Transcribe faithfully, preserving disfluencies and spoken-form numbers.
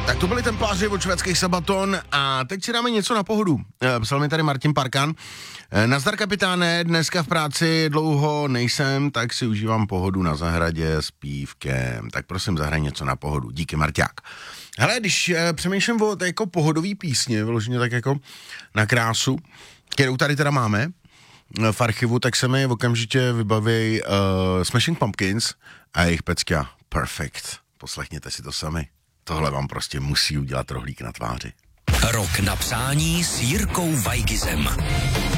Tak to byly templáři od švédských Sabaton a teď si dáme něco na pohodu. Psal mi tady Martin Parkan. Nazdar kapitáne, dneska v práci dlouho nejsem, tak si užívám pohodu na zahradě s pívkem. Tak prosím, zahraj něco na pohodu. Díky, Marťák. Hele, když eh, přemýšlím o jako pohodový písně, vyloženě tak jako na krásu, kterou tady teda máme v archivu, tak se mi okamžitě vybaví uh, Smashing Pumpkins a jejich pecka Perfect. Poslechněte si to sami. Tohle vám prostě musí udělat rohlík na tváři. Rok na psání s Jirkou Weigizem.